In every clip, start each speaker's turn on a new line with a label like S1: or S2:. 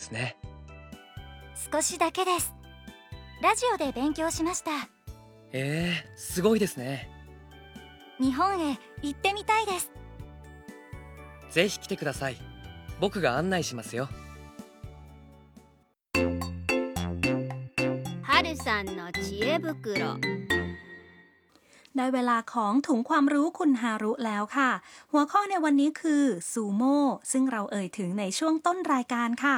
S1: ですね。
S2: 少しだけです。ラジオで勉強しました。
S1: すごいですね。
S2: 日本へ行ってみたいです。
S1: ぜひ来てください。僕が案内しますよ。
S3: 春さんの知恵袋
S4: ได้เวลาของถุงความรู้คุณฮารุแล้วค่ะหัวข้อในวันนี้คือซูโม่ซึ่งเราเอ่ยถึงในช่วงต้นรายการค่ะ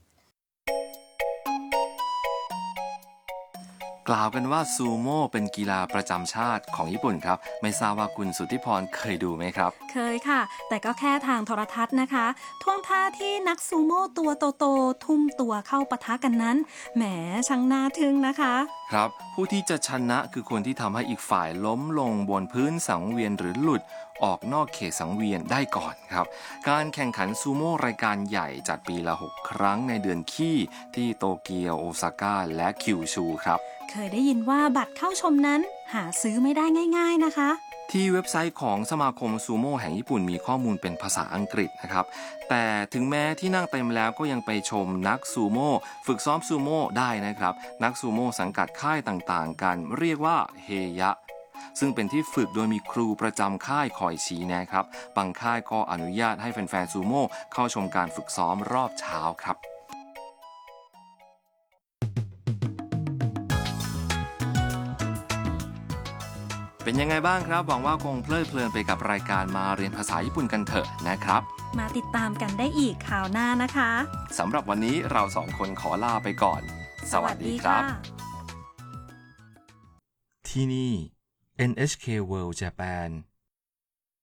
S5: กล่าวกันว่าซูโม่เป็นกีฬาประจำชาติของญี่ปุ่นครับไม่ทราบว่าคุณสุทธิพรเคยดูไหมครับ
S4: เคยค่ะแต่ก็แค่ทางโทรทัศน์นะคะท่วงท่าที่นักซูโม่ตัวโตๆทุ่มตัวเข้าปะทะกันนั้นแหมช่างน่าทึ่งนะคะ
S5: ครับผู้ที่จะชนะคือคนที่ทำให้อีกฝ่ายล้มลงบนพื้นสังเวียนหรือหลุดออกนอกเขตสังเวียนได้ก่อนครับการแข่งขันซูโม่รายการใหญ่จัดปีละ6 ครั้งในเดือนคี่ที่โตเกียวโอซาก้าและคิวชูครับ
S4: เคยได้ยินว่าบัตรเข้าชมนั้นหาซื้อไม่ได้ง่ายๆนะคะ
S5: ที่เว็บไซต์ของสมาคมซูโม่แห่งญี่ปุ่นมีข้อมูลเป็นภาษาอังกฤษนะครับแต่ถึงแม้ที่นั่งเต็มแล้วก็ยังไปชมนักซูโม่ฝึกซ้อมซูโม่ได้นะครับนักซูโม่สังกัดค่ายต่างๆกันเรียกว่าเฮยะซึ่งเป็นที่ฝึกโดยมีครูประจำค่ายคอยชี้แนะครับบางค่ายก็อนุญาตให้แฟนๆซูโม่เข้าชมการฝึกซ้อมรอบเช้าครับเป็นยังไงบ้างครับหวังว่าคงเพลิดเพลินไปกับรายการมาเรียนภาษาญี่ปุ่นกันเถอะนะครับ
S4: มาติดตามกันได้อีกข่าวหน้านะคะ
S5: สำหรับวันนี้เราสองคนขอลาไปก่อนสวัสดีครับที่นี่ NHK World Japan